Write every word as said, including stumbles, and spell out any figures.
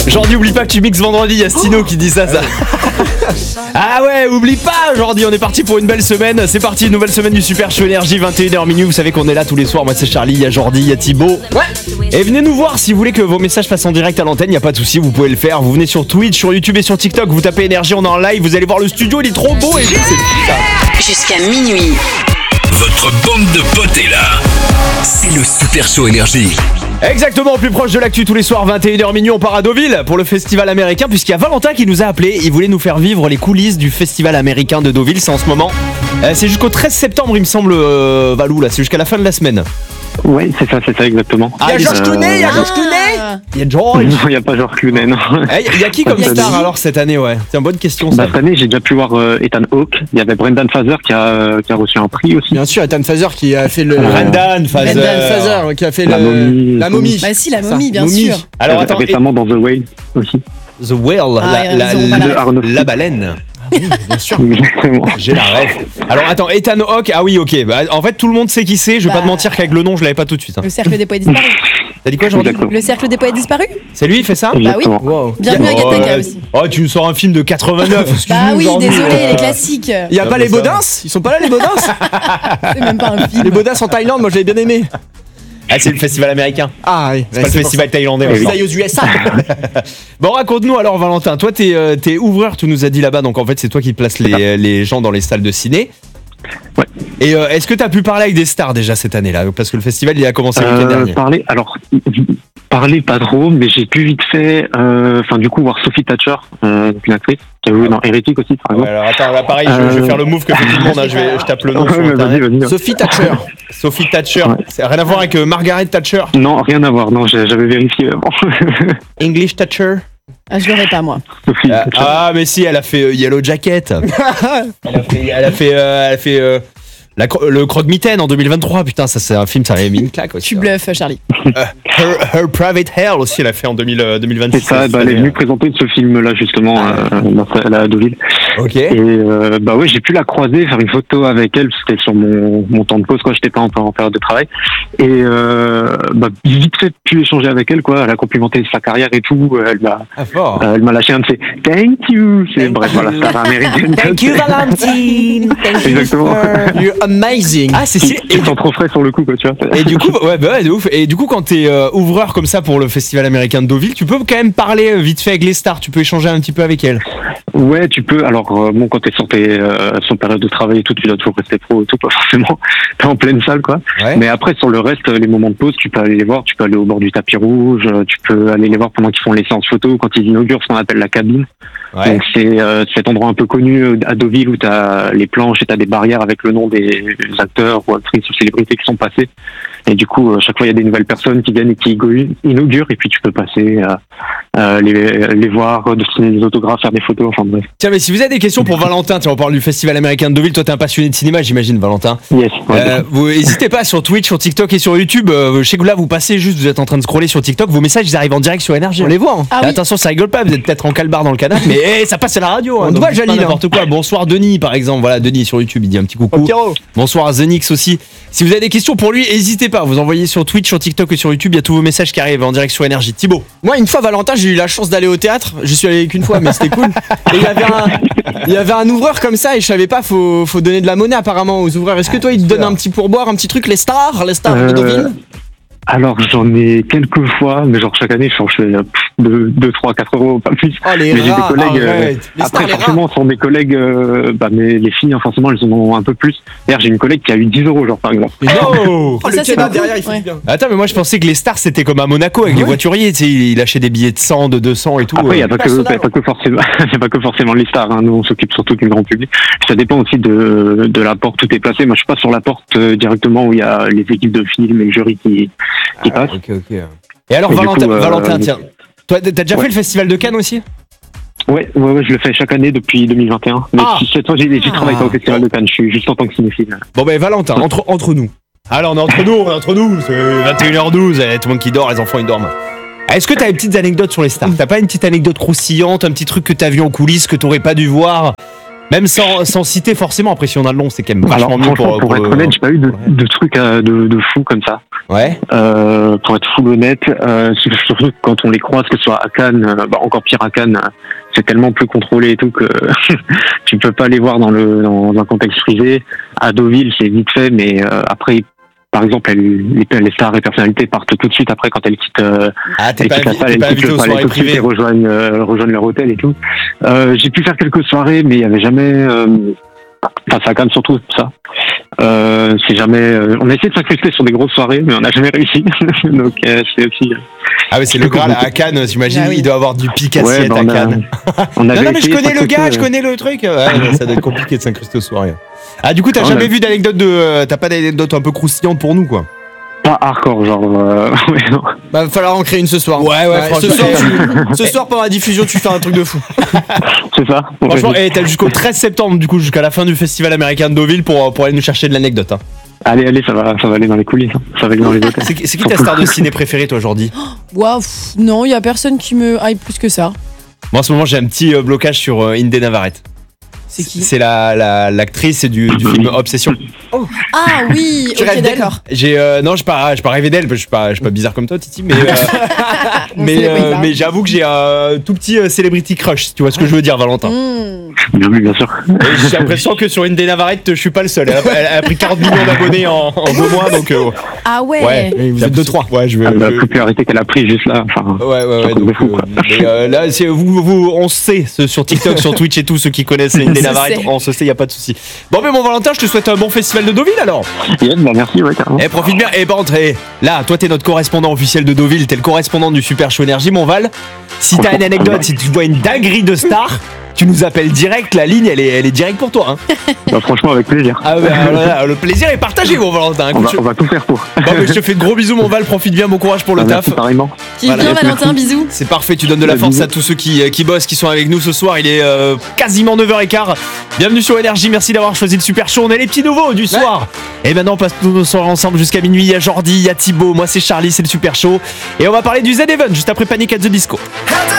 Jordi, oublie pas que tu mixes vendredi, il y a Stino qui dit ça, ça. Ah ouais, oublie pas, Jordi, on est parti pour une belle semaine. C'est parti, une nouvelle semaine du Super Show Énergie, vingt et une heures minuit. Vous savez qu'on est là tous les soirs. Moi, c'est Charlie, il y a Jordi, il y a Thibaut. Ouais. Et venez nous voir si vous voulez que vos messages passent en direct à l'antenne. Il n'y a pas de souci, vous pouvez le faire. Vous venez sur Twitch, sur YouTube et sur TikTok. Vous tapez Énergie, on est en live. Vous allez voir le studio, il est trop beau. Et c'est ça. Jusqu'à minuit. Votre bande de potes est là. C'est le Super Show Énergie. Exactement, plus proche de l'actu tous les soirs, vingt et une heures minuit, on part à Deauville pour le festival américain, puisqu'il y a Valentin qui nous a appelé. Il voulait nous faire vivre les coulisses du festival américain de Deauville. C'est en ce moment, euh, c'est jusqu'au treize septembre il me semble, euh, Valou, là, c'est jusqu'à la fin de la semaine. Ouais, c'est ça, c'est ça exactement. Ah, il y a George Clooney, il y a George Clooney. Il y a George. Non, il n'y a pas George Clooney, non. Il y a qui comme star alors cette année, ouais? C'est une bonne question ça. Bah, cette année, j'ai déjà pu voir euh, Ethan Hawke. Il y avait Brendan Fraser qui a, euh, qui a reçu un prix aussi. Bien sûr, Ethan Fraser qui a fait le. Brendan Fraser. Brendan Fraser qui a fait la le... momie. La momie. Bah si, la momie, bien momie. sûr. Alors attends, récemment dans The Whale aussi. The Whale, Ah, la, la, raison, la, voilà. la baleine. Oui, bien sûr. Exactement. J'ai la rêve. Alors attends, Ethan Hawke, ah oui, ok. Bah, en fait, tout le monde sait qui c'est. Je vais Bah. pas te mentir qu'avec le nom, je l'avais pas tout de suite. Hein. Le cercle des poètes disparus. T'as dit quoi, Jordi? Exactement. Le cercle des poètes disparus. C'est lui, il fait ça? Bah oui. Exactement. Wow. Bienvenue à Oh, Gattaca ouais. aussi. Oh, tu nous sors un film de quatre-vingt-neuf. Bah excuse-nous, oui, Jordi. désolé, les classiques. Il y a Ah, pas mais les ça- Baudins? Ils sont pas là les Baudins? C'est même pas un film. Les Baudins en Thaïlande, moi je l'avais bien aimé. Ah, c'est le festival américain. Ah oui. C'est pas le festival thaïlandais. Eh oui. encore. Ça y est aux U S A. Bon, raconte-nous alors, Valentin. Toi, t'es, euh, t'es ouvreur, tu nous as dit là-bas. Donc en fait, c'est toi qui places les, les gens dans les salles de ciné. Ouais. Et euh, est-ce que t'as pu parler avec des stars déjà cette année-là? Parce que le festival, il a commencé le week-end Euh, dernier. parler, alors, parler pas trop, mais j'ai pu vite fait, euh, enfin, du coup, voir Sophie Thatcher, euh, une actrice, qui a joué dans Hérétique aussi, par Ouais, exemple. alors attends, là pareil, je, je vais faire le move que fait tout le monde. Hein. Je, vais, je tape le nom sur Ouais, vas-y, internet. vas-y. Sophie Thatcher. Sophie Thatcher. Ouais. C'est rien à voir avec euh, Margaret Thatcher. Non, rien à voir, non, j'ai- j'avais vérifié avant. English Thatcher. Ah, je l'aurais pas, moi. Sophie Ah, Thatcher. ah, mais si, elle a fait euh, Yellow Jacket. Elle a fait, elle a fait, euh, elle a fait euh, la cro- le Croque-Mitaine en deux mille vingt-trois. Putain, ça c'est un film, ça avait mis une claque aussi. Tu bluffes, Charlie. Euh, her, Her Private Hell aussi, elle a fait en deux mille, euh, deux mille vingt-six. C'est ça, bah, elle est venue présenter ce film-là, justement, euh, dans sa- à Deauville. Ok. Et euh, bah ouais, j'ai pu la croiser, faire une photo avec elle, parce que c'était sur mon, mon temps de pause, quand j'étais pas en, en période de travail. Et euh, bah, vite fait, pu échanger avec elle, quoi. Elle a complimenté sa carrière et tout. Elle m'a, Ah, fort. euh, elle m'a lâché un de ses thank you. C'est bref, voilà, star américaine. Thank you Valentine. Thank you Exactement. sir. You're amazing. Ah, c'est si. Ils sont trop frais sur le coup, quoi, tu vois. Et du coup, ouais, bah ouais, de ouf. Et du coup, quand t'es euh, ouvreur comme ça pour le festival américain de Deauville, tu peux quand même parler euh, vite fait avec les stars. Tu peux échanger un petit peu avec elles. Ouais, tu peux. Alors, euh, bon, quand t'es sur tes, euh, sur période de travail et tout, tu dois toujours rester pro et tout, pas forcément. T'es en pleine salle, quoi. Ouais. Mais après, sur le reste, les moments de pause, tu peux aller les voir. Tu peux aller au bord du tapis rouge. euh, Tu peux aller les voir pendant qu'ils font les séances photos, quand ils inaugurent ce qu'on appelle la cabine. Ouais. Donc, c'est euh, cet endroit un peu connu euh, à Deauville où t'as les planches et t'as des barrières avec le nom des acteurs ou actrices ou célébrités qui sont passés. Et du coup, à chaque fois, il y a des nouvelles personnes qui viennent et qui inaugurent. Et puis, tu peux passer, euh, euh, les, les voir, dessiner des autographes, faire des photos. Enfin, bref. Tiens, mais si vous avez des questions pour Valentin, tiens, on parle du festival américain de Deauville. Toi, t'es un passionné de cinéma, j'imagine, Valentin. Yes. Ouais. Euh, vous n'hésitez pas sur Twitch, sur TikTok et sur YouTube. Euh, je sais que là, vous passez juste, vous êtes en train de scroller sur TikTok. Vos messages, ils arrivent en direct sur Énergie. On les voit. hein. Ah oui. Attention, ça rigole pas. Vous êtes peut-être en calbar dans le canapé, mais hey, ça passe à la radio. Hein, On te donc voit, dites pas Jalil, n'importe quoi. Bonsoir, Denis, par exemple. Voilà, Denis sur YouTube, il dit un petit coucou. Oh, Pierrot. Bonsoir à Zenix aussi. Si vous avez des questions pour lui, n'hésitez pas. Vous envoyez sur Twitch, sur TikTok et sur YouTube. Il y a tous vos messages qui arrivent en direct sur Énergie. Thibaut. Moi, une fois, Valentin, j'ai eu la chance d'aller au théâtre. Je suis allé qu'une fois, mais c'était cool. Et il y avait un, il y avait un ouvreur comme ça, et je savais pas, faut, faut donner de la monnaie apparemment aux ouvreurs. Est-ce que toi, ils te donnent un petit pourboire, un petit truc, les stars, les stars de Euh, Deauville? Alors, j'en ai quelques fois, mais genre chaque année, je change deux, trois, quatre euros, pas plus. Oh, les Mais j'ai des rats, collègues. euh, arrête. Les stars, après, les rats. forcément, ce sont des collègues. euh, bah, mais les filles, hein, forcément, elles en ont un peu plus. D'ailleurs, j'ai une collègue qui a eu dix euros, genre par exemple. Oh Oh, le Ça, c'est kebab beaucoup, derrière, il fait ouais. du bien. Attends, mais moi je pensais que les stars c'était comme à Monaco avec les Ouais. voituriers. Tu sais, il achetait des billets de cent, de deux cents et tout. Après, il n'y a euh. pas que, personnel. pas que forcément, c'est pas que forcément les stars. Hein. Nous, on s'occupe surtout du grand public. Ça dépend aussi de, de la porte où t'es placé. Moi, je suis pas sur la porte euh, directement où il y a les équipes de film et le jury qui, qui Ah, passent. ok, ok. Et alors, Et du Valentin, coup, euh, Valentin, tiens. Toi, t'as déjà ouais. fait le festival de Cannes aussi? Ouais, ouais, ouais, je le fais chaque année depuis deux mille vingt et un. Mais Ah. si cette fois, j'ai, j'y travaille pas au Festival de Cannes. Je suis juste en tant que cinéphile. Bon, ben Valentin, entre, entre nous. Alors, on est entre nous, on est entre nous. C'est vingt et une heures douze, eh, tout le monde qui dort, les enfants ils dorment. Est-ce que t'as des petites anecdotes sur les stars? T'as pas une petite anecdote croustillante, un petit truc que t'as vu en coulisses que t'aurais pas dû voir? Même sans, sans citer forcément, après si on a le nom, c'est quand même vachement Alors mieux franchement, pour, pour, pour être le- honnête, j'ai pas eu de, pour le- de trucs euh, de, de fou comme ça. Ouais. Euh, pour être full honnête, euh, surtout quand on les croise, que ce soit à Cannes, euh, bah, encore pire à Cannes, euh, c'est tellement plus contrôlé et tout que tu peux pas les voir dans le dans un contexte privé. À Deauville, c'est vite fait, mais euh, après, par exemple, elles, les, les stars et personnalités partent tout de suite après quand elles quittent, euh, Ah, t'es elles pas, quittent la invi- salle, t'es elles pas quittent invité le aux palais soirées tout de suite et privées. rejoignent, euh, rejoignent leur hôtel et tout. Euh, j'ai pu faire quelques soirées, mais il y avait jamais. Euh, Enfin, c'est à Cannes surtout ça. Euh, c'est jamais. euh, on a essayé de s'incruster sur des grosses soirées, mais on n'a jamais réussi. Donc euh, c'est aussi. euh, Ah, mais c'est le Graal à Cannes, j'imagine, Ah oui. il doit avoir du pic Ouais, assiette bah, à on a- Cannes. On avait Non, non, mais je essayé de connais le gars, je s'incruster, connais le truc. Ouais, ça doit être compliqué de s'incruster aux soirées. Ah, du coup, t'as Ah, jamais ouais. vu d'anecdote de. euh, T'as pas d'anecdote un peu croustillante pour nous, quoi. Pas hardcore, genre. Euh, ouais, non. Bah, va falloir en créer une ce soir. Ouais, ouais, ce, franchement. soir tu- ce soir, pendant la diffusion, tu fais un truc de fou. C'est ça. Franchement, Ouais. et t'as jusqu'au treize septembre, du coup, jusqu'à la fin du festival américain de Deauville pour, pour aller nous chercher de l'anecdote. Hein. Allez, allez, ça va, ça va aller dans les coulisses. hein. Ça va aller dans les hôtels. C'est c'est qui ta star de ciné préférée, toi, Jordi? Waouh, pff, non, il y a personne qui me hype plus que ça. Moi, en ce moment, j'ai un petit euh, blocage sur euh, Inde Navarrete. C'est qui? C'est la, la, l'actrice du, du film Obsession. Ah oui, Tu ok, rêves d'elle d'accord. J'ai euh, non, je pas, je pas rêvé d'elle. Je suis pas, je suis pas bizarre comme toi, Titi, mais euh, On mais, sait de quoi il euh, parle. mais j'avoue que j'ai un tout petit euh, celebrity crush. Si tu vois ce que je veux dire, Valentin. Mmh. Bien vu, bien sûr. Et j'ai l'impression que sur Inde Navarrete, je suis pas le seul. Elle a, elle a pris quarante millions d'abonnés en, en deux mois, donc euh, Ah ouais, ouais. Et vous J'ai êtes deux, l'impression- trois. Ouais, je veux. Ah, la je- popularité qu'elle a pris juste là. Enfin, Ouais, ouais, c'est un ouais. truc de Donc, fou, quoi. euh, mais, euh, là, c'est, vous, vous, on sait ce- sur TikTok, sur Twitch et tout, ceux qui connaissent Inde On se Navarrete, sait. on se sait, y a pas de souci. Bon, mais mon Valentin, je te souhaite un bon festival de Deauville alors. Yes, bah merci, ouais, carrément. Eh, profite bien. Eh, ben, entrée. Là, toi, t'es notre correspondant officiel de Deauville, t'es le correspondant du Super Show Énergie, mon Val. Si t'as une anecdote, si tu vois une dinguerie de star, tu nous appelles direct, la ligne, elle est, elle est directe pour toi. Hein. Bah, franchement, avec plaisir. Ah, bah, voilà, le plaisir est partagé, mon Valentin. On Écoute, va, je- on va tout faire pour. Bon, mais je te fais de gros bisous, mon Val. Profite bien, bon courage pour le Ah, taf. merci, pareillement. qui Voilà, vient merci. Valentin, bisous. C'est parfait, tu donnes de la Ouais, force bisous. à tous ceux qui, euh, qui bossent, qui sont avec nous ce soir. Il est euh, quasiment neuf heures quinze. Bienvenue sur Énergie, merci d'avoir choisi le Super Show. On est les petits nouveaux du soir. Et maintenant, on passe tous nos soirées ensemble jusqu'à minuit. Il y a Jordi, il y a Thibaut, moi c'est Charlie, c'est le Super Show. Et on va parler du Z-Event juste après Panic at the Disco.